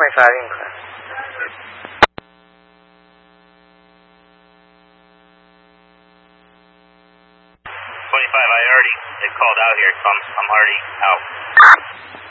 in class. 25, they called out here, so I'm already out.